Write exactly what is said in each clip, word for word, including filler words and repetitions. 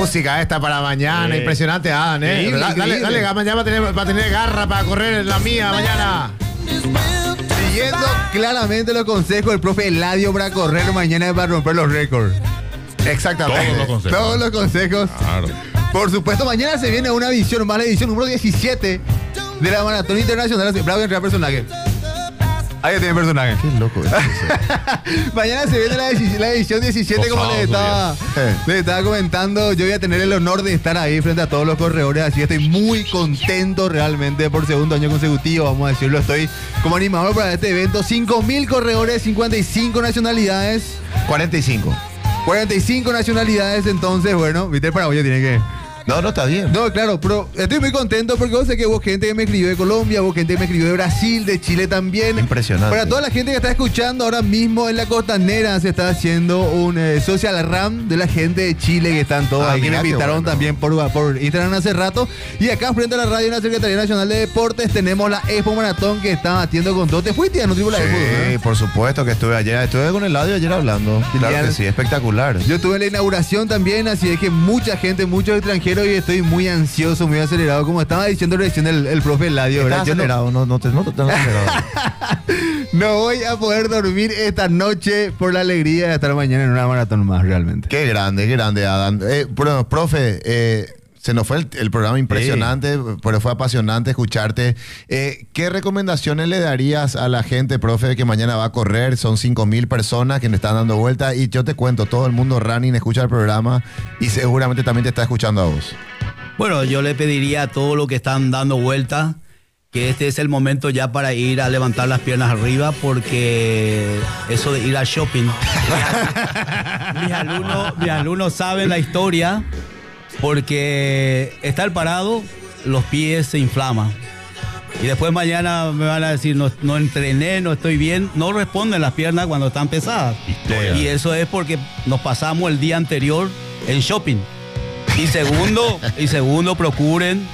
música esta para mañana, Sí. impresionante, Adam, ¿eh? Increíble, dale, dale, increíble. dale, mañana va a tener, va a tener garra para correr en la mía mañana. Siguiendo claramente los consejos del profe Eladio para correr mañana para romper los récords. Exactamente. Todos los consejos. Todos los consejos. Claro. Por supuesto, mañana se viene una edición más, la edición número diecisiete de la Maratón Internacional. Bravo, entrar personaje. Ahí tiene personaje. Qué loco es eso. Mañana se viene la, edi- la edición diecisiete, Los como les sábados, estaba, Eh. les estaba comentando. Yo voy a tener el honor de estar ahí frente a todos los corredores, así que estoy muy contento realmente por segundo año consecutivo, vamos a decirlo. Estoy como animador para este evento. cinco mil corredores, cincuenta y cinco nacionalidades, cuarenta y cinco. cuarenta y cinco nacionalidades. Entonces, bueno, viste, el paraguayo tiene que... No, no está bien. No, claro, pero estoy muy contento porque vos sé que hubo gente que me escribió de Colombia, hubo gente que me escribió de Brasil, de Chile también. Impresionante. Para toda la gente que está escuchando ahora mismo en la costanera se está haciendo un eh, social ram de la gente de Chile que están todos Ah, ahí, que me mirá qué invitaron bueno. también por, por Instagram hace rato. Y acá frente a la radio de la Secretaría Nacional de Deportes tenemos la Expo Maratón que está batiendo con todo. ¿Te fuiste a nutrir la Expo? Sí, ¿no? por supuesto que estuve ayer. Estuve con el Eladio ayer hablando. Claro Genial. que sí, espectacular. Yo tuve la inauguración también, así es que mucha gente, muchos extranjeros y estoy muy ansioso, muy acelerado, como estaba diciendo recién el, el profe Eladio. Estás ¿verdad? Yo no- acelerado, no, no te noto tan acelerado. No voy a poder dormir esta noche por la alegría de estar mañana en una maratón más, realmente. Qué grande, qué grande, Adam. Eh, bueno, profe, eh, se nos fue el, el programa impresionante, pero fue apasionante escucharte. Eh, ¿Qué recomendaciones le darías a la gente, profe, que mañana va a correr? Son cinco mil personas que me están dando vuelta y yo te cuento, todo el mundo running escucha el programa y seguramente también te está escuchando a vos. Bueno, yo le pediría a todos los que están dando vuelta que este es el momento ya para ir a levantar las piernas arriba, porque eso de ir al shopping, mis alumnos, mis alumnos saben la historia, porque estar parado, los pies se inflaman. Y después mañana me van a decir, no, no entrené, no estoy bien. No responden las piernas cuando están pesadas. Historia. Y eso es porque nos pasamos el día anterior en shopping. Y segundo, y segundo, procuren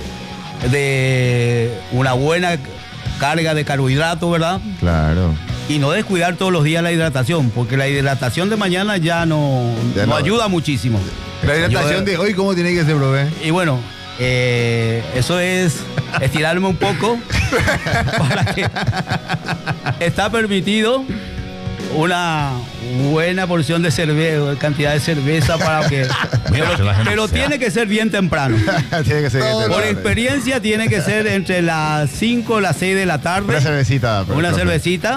de una buena carga de carbohidratos, ¿verdad? Claro. Y no descuidar todos los días la hidratación, porque la hidratación de mañana ya no, Ya no no. ayuda muchísimo. La hidratación de hoy, ¿cómo tiene que ser, profe? Y bueno, eh, eso es estirarme un poco para que está permitido una buena porción de cerveza, cantidad de cerveza para que... Mira, pero la gente pero sea. tiene que ser bien temprano. Tiene que ser. Todo Por Por experiencia tiene que ser entre las cinco y las seis de la tarde. Una cervecita. Una profe. cervecita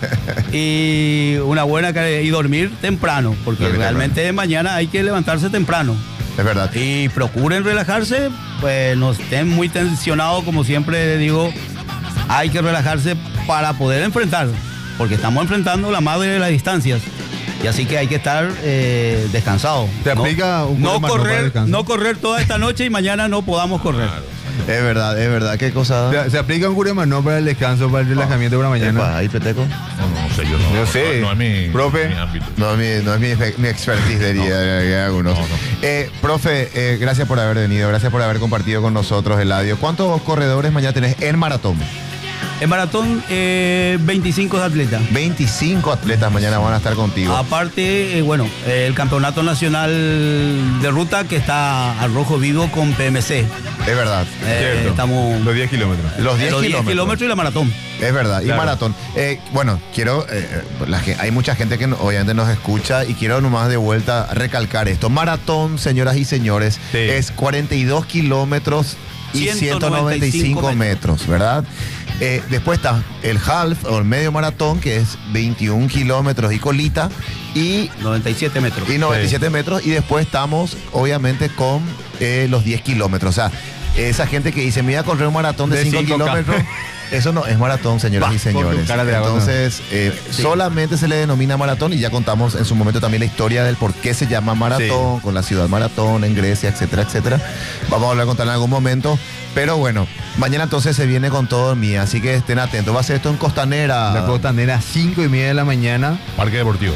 y una buena ca- y dormir temprano, porque Dormir realmente mañana hay que levantarse temprano. Es verdad. Y procuren relajarse, pues no estén muy tensionados, como siempre digo, hay que relajarse para poder enfrentar, porque estamos enfrentando la madre de las distancias. Y así que hay que estar eh, descansado. ¿Te no, aplica un no poco más, no, para correr, descanso? no correr toda esta noche y mañana no podamos correr. Es verdad, es verdad. ¿Qué cosa? Se, se aplica un curemano para el descanso, para el relajamiento por la mañana. Epa, ¿ahí, Peteco? No, no sé, yo no. Yo sé. No, no es mi, Profe. mi ámbito. No, mi, no es mi, mi expertise, diría diría algunos. No, no. Eh, profe, eh, gracias por haber venido, gracias por haber compartido con nosotros, Eladio. ¿Cuántos corredores mañana tenés en maratón? En maratón, eh, veinticinco atletas. veinticinco atletas mañana van a estar contigo. Aparte, eh, bueno, eh, el Campeonato Nacional de Ruta que está al rojo vivo con P M C. Es verdad. Eh, Cierto. estamos Los diez kilómetros. Los diez los diez kilómetros. kilómetros y la maratón. Es verdad, y Claro. maratón. Eh, bueno, quiero, eh, la gen- hay mucha gente que no- obviamente nos escucha y quiero nomás de vuelta recalcar esto. Maratón, señoras y señores, Sí. es cuarenta y dos kilómetros y ciento noventa y cinco ciento noventa y cinco metros, ¿verdad? Eh, después está el half o el medio maratón, que es veintiún kilómetros y colita, y, noventa y siete metros. y noventa y siete metros. Y después estamos, obviamente, con eh, los diez kilómetros. O sea, esa gente que dice, me voy a correr un maratón de De cinco cinco K. kilómetros. Eso no es maratón, señoras Bah, y por tu señores. cara de agua, no. Entonces, eh, Sí. solamente se le denomina maratón y ya contamos en su momento también la historia del por qué se llama maratón, con la ciudad maratón en Grecia, etcétera, etcétera. Vamos a volver a contar en algún momento. Pero bueno, mañana entonces se viene con todo mía, así que estén atentos. Va a ser esto en Costanera. La costanera, cinco y media de la mañana. Parque Deportivo.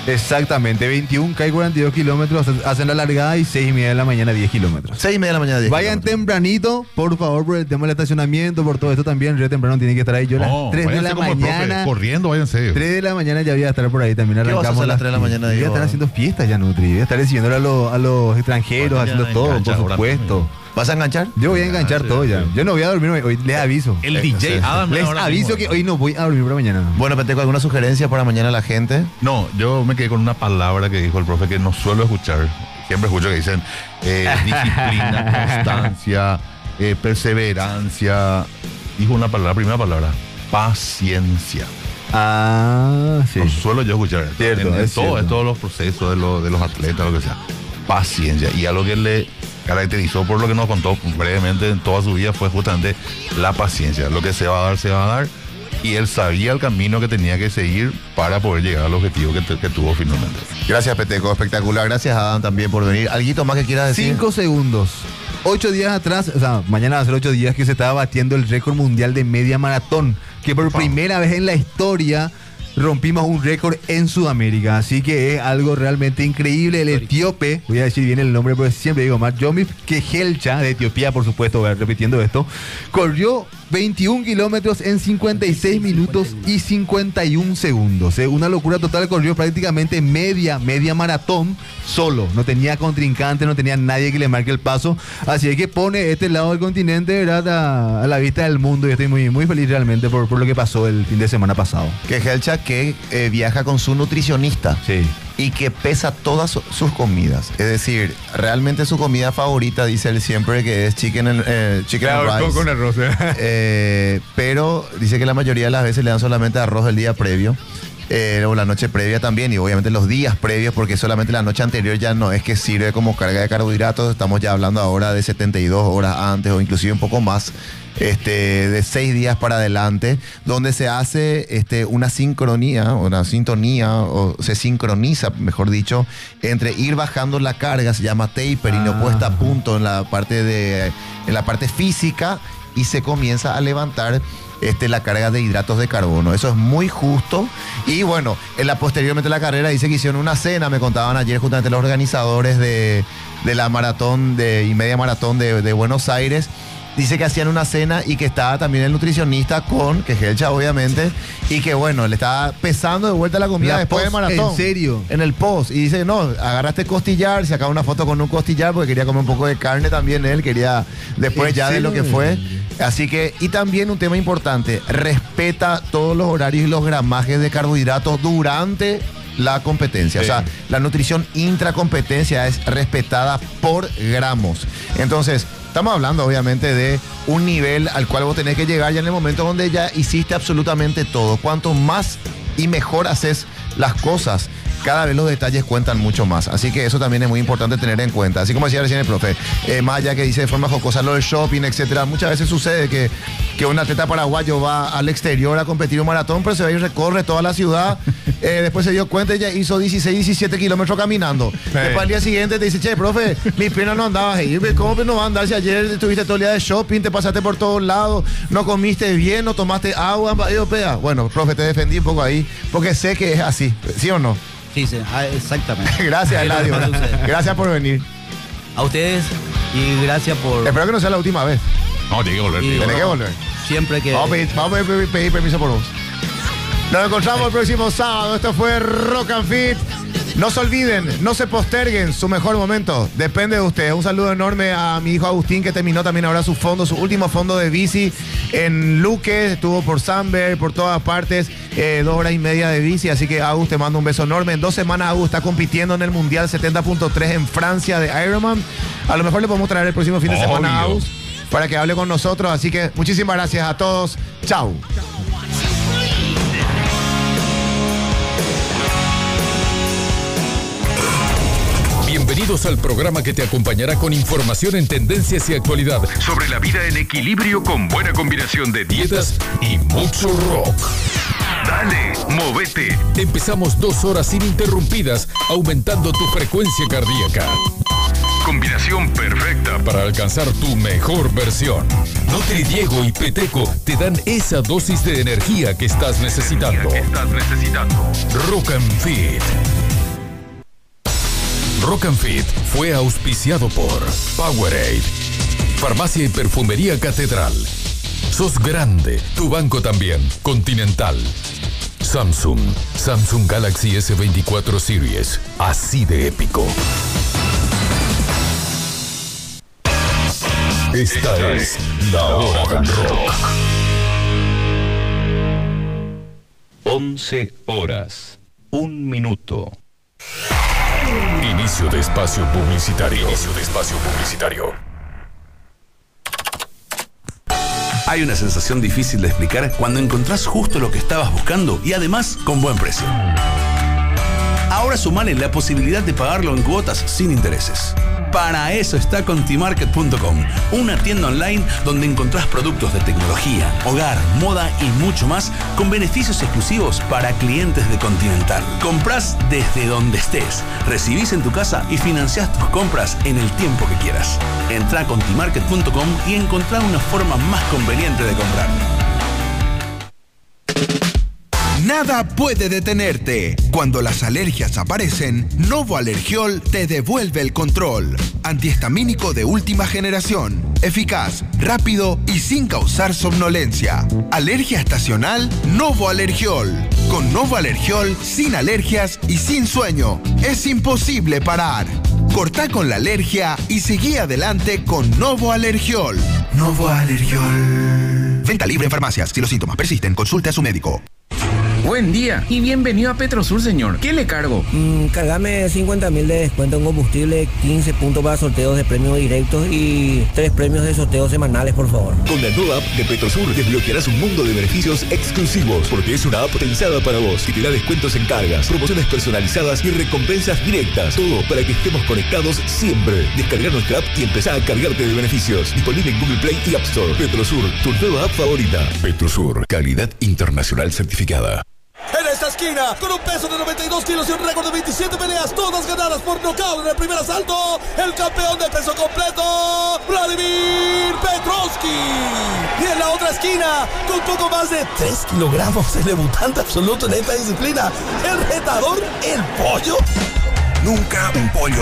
Exactamente, veintiún K y cuarenta y dos kilómetros, hacen la largada y seis y media de la mañana diez kilómetros. seis y media de la mañana diez Vayan kilómetros. tempranito, por favor, por el tema del estacionamiento, por todo esto también. Río Temprano tiene que estar ahí. Yo a No, las tres de váyanse la como el profe, mañana. corriendo, váyanse. tres de la mañana ya voy a estar por ahí también. ¿Qué vas a hacer a las tres de la mañana, Voy a Diego? estar haciendo fiestas ya, Nutri. Voy a estar recibiéndole a, los- a los extranjeros, Bueno, ya haciendo todo, engancha por ahora supuesto. mismo. ¿Vas a enganchar? Yo voy a enganchar sí, todo sí. ya. Yo no voy a dormir hoy, les aviso. El Eh, D J sí. Adam Les ahora aviso mismo. que hoy no voy a dormir para mañana. Bueno, Peteco, ¿alguna sugerencia para mañana a la gente? No, yo me quedé con una palabra que dijo el profe que no suelo escuchar. Siempre escucho que dicen eh, disciplina, constancia, eh, perseverancia. Dijo una palabra, primera palabra, paciencia. Ah, sí. No suelo yo escuchar esto. Cierto, en, en es todo, cierto. en todos los procesos de, lo- de los atletas, lo que sea. Paciencia. Y algo que le caracterizó por lo que nos contó brevemente en toda su vida fue justamente la paciencia. Lo que se va a dar, se va a dar. Y él sabía el camino que tenía que seguir para poder llegar al objetivo que, te- que tuvo finalmente. Gracias, Peteco, espectacular. Gracias, Adam, también por venir. ¿Alguito más que quieras decir? Cinco segundos. Ocho días atrás, o sea, mañana va a ser ocho días que se estaba batiendo el récord mundial de media maratón, que por primera vez en la historia rompimos un récord en Sudamérica. Así que es algo realmente increíble. El etíope, voy a decir bien el nombre porque siempre digo mal, Yomif Kejelcha, de Etiopía, por supuesto, voy a ir repitiendo esto, corrió veintiún kilómetros en cincuenta y seis minutos y cincuenta y un segundos. ¿eh? Una locura total, corrió prácticamente media, media maratón solo. No tenía contrincante, no tenía nadie que le marque el paso. Así es que pone este lado del continente, ¿verdad?, a, a la vista del mundo. Y estoy muy, muy feliz realmente por, por lo que pasó el fin de semana pasado. Que Helcha que eh, viaja con su nutricionista. Sí. Y que pesa todas su- sus comidas. Es decir, realmente su comida favorita, dice él siempre, que es chicken and, eh, chicken and rice. arroz. Eh, pero dice que la mayoría de las veces le dan solamente arroz el día previo. Eh, o la noche previa también, y obviamente los días previos, porque solamente la noche anterior ya no es que sirve como carga de carbohidratos. Estamos ya hablando ahora de setenta y dos horas antes o inclusive un poco más, este, de seis días para adelante, donde se hace este, una sincronía, una sintonía, o se sincroniza, mejor dicho, entre ir bajando la carga, se llama tapering, o Ah. puesta a punto en la parte de, en la parte física, y se comienza a levantar este, la carga de hidratos de carbono. Eso es muy justo. Y bueno, en la posteriormente de la carrera dice que hicieron una cena, me contaban ayer justamente los organizadores de, de la maratón de, y media maratón de, de Buenos Aires. Dice que hacían una cena y que estaba también el nutricionista con, que Helcha obviamente, y que bueno, le estaba pesando de vuelta la comida La después del post, maratón. ¿en serio? En el post. Y dice, no, agarraste costillar, sacaba una foto con un costillar porque quería comer un poco de carne también él, quería después ¿En ya de lo que serio? fue. Así que, y también un tema importante, respeta todos los horarios y los gramajes de carbohidratos durante la competencia. Sí. O sea, la nutrición intracompetencia es respetada por gramos. Entonces, estamos hablando obviamente de un nivel al cual vos tenés que llegar ya en el momento donde ya hiciste absolutamente todo. Cuanto más y mejor haces las cosas, cada vez los detalles cuentan mucho más. Así que eso también es muy importante tener en cuenta. Así como decía recién el profe, eh, más allá que dice de forma jocosa lo del shopping, etcétera, muchas veces sucede que, que un atleta paraguayo va al exterior a competir un maratón, pero se va y recorre toda la ciudad. Eh, después se dio cuenta y ya hizo dieciséis, diecisiete kilómetros caminando. Después al día siguiente te dice, che, profe, mis piernas no andaban ahí. ¿Cómo que no van a andar si ayer estuviste todo el día de shopping, te pasaste por todos lados, no comiste bien, no tomaste agua? Europea? Bueno, profe, te defendí un poco ahí, porque sé que es así, ¿sí o no? Sí, sí, ah, exactamente. Gracias, Eladio. Eso sucede. Gracias por venir. A ustedes y gracias por... Espero que no sea la última vez. No, tiene que volver. Y- tío. Tenés que volver. Siempre que... Vamos a pedir, vamos a pedir- pedir permiso por vos. Nos encontramos el próximo sábado. Esto fue Rock and Fit. No se olviden, no se posterguen. Su mejor momento depende de ustedes. Un saludo enorme a mi hijo Agustín, que terminó también ahora su fondo, su último fondo de bici en Luque. Estuvo por Samber, por todas partes. Eh, dos horas y media de bici. Así que, Agus, te mando un beso enorme. En dos semanas, Agus está compitiendo en el Mundial setenta punto tres en Francia de Ironman. A lo mejor le podemos traer el próximo fin de semana a Obvio. Agus para que hable con nosotros. Así que muchísimas gracias a todos. Chao. Bienvenidos al programa que te acompañará con información en tendencias y actualidad sobre la vida en equilibrio con buena combinación de dietas y mucho rock. Dale, movete. Empezamos dos horas ininterrumpidas, aumentando tu frecuencia cardíaca. Combinación perfecta para alcanzar tu mejor versión. Nutri Diego y Peteco te dan esa dosis de energía que estás necesitando. Rock and Fit. Rock and Fit fue auspiciado por Powerade, Farmacia y Perfumería Catedral. Sos grande, tu banco también. Continental. Samsung. Samsung Galaxy ese veinticuatro Series. Así de épico. Esta es la hora del rock. once horas, un minuto. Inicio de espacio publicitario. Inicio de espacio publicitario. Hay una sensación difícil de explicar cuando encontrás justo lo que estabas buscando y además con buen precio. Ahora sumale la posibilidad de pagarlo en cuotas sin intereses. Para eso está Contimarket punto com, una tienda online donde encontrás productos de tecnología, hogar, moda y mucho más con beneficios exclusivos para clientes de Continental. Comprás desde donde estés, recibís en tu casa y financiás tus compras en el tiempo que quieras. Entrá a Contimarket punto com y encontrá una forma más conveniente de comprar. Nada puede detenerte. Cuando las alergias aparecen, Novo Alergiol te devuelve el control. Antihistamínico de última generación. Eficaz, rápido y sin causar somnolencia. Alergia estacional, Novo Alergiol. Con Novo Alergiol, sin alergias y sin sueño, es imposible parar. Cortá con la alergia y seguí adelante con Novo Alergiol. Novo Alergiol. Venta libre en farmacias. Si los síntomas persisten, consulte a su médico. Buen día y bienvenido a Petrosur, señor. ¿Qué le cargo? Mm, cargame cincuenta mil de descuento en combustible, quince puntos para sorteos de premios directos y tres premios de sorteos semanales, por favor. Con la nueva app de Petrosur desbloquearás un mundo de beneficios exclusivos, porque es una app pensada para vos y te da descuentos en cargas, promociones personalizadas y recompensas directas. Todo para que estemos conectados siempre. Descarga nuestra app y empezá a cargarte de beneficios. Disponible en Google Play y App Store. Petrosur, tu nueva app favorita. Petrosur, calidad internacional certificada. En esta esquina, con un peso de noventa y dos kilos y un récord de veintisiete peleas, todas ganadas por nocaut en el primer asalto, el campeón de peso completo, Vladimir Petrovsky. Y en la otra esquina, con poco más de tres kilogramos, el debutante absoluto en esta disciplina, el retador, el pollo. Nunca un pollo